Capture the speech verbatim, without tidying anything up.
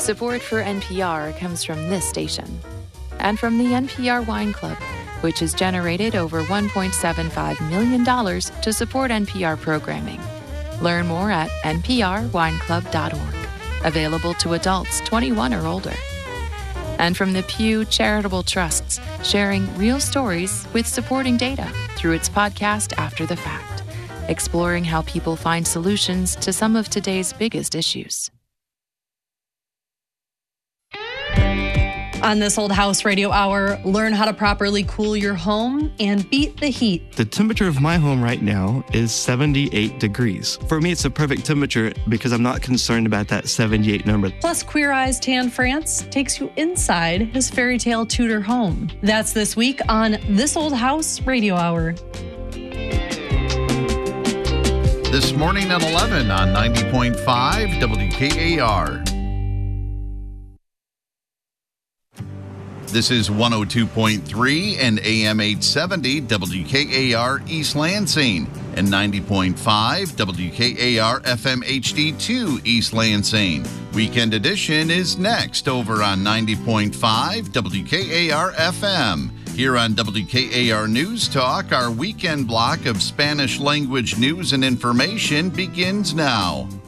Support for N P R comes from this station and from the N P R Wine Club, which has generated over one point seven five million dollars to support N P R programming. Learn more at n p r wine club dot org. Available to adults twenty-one or older. And from the Pew Charitable Trusts, sharing real stories with supporting data through its podcast After the Fact, exploring how people find solutions to some of today's biggest issues. On This Old House Radio Hour, learn how to properly cool your home and beat the heat. The temperature of my home right now is seventy-eight degrees. For me, it's the perfect temperature because I'm not concerned about that seventy-eight number. Plus, Queer Eyes Tan France takes you inside his fairy tale Tudor home. That's this week on This Old House Radio Hour. This morning at eleven on ninety point five W K A R. This is one oh two point three and A M eight seventy W K A R East Lansing and ninety point five W K A R F M H D two East Lansing. Weekend Edition is next over on ninety point five W K A R F M. Here on W K A R News Talk, our weekend block of Spanish language news and information begins now.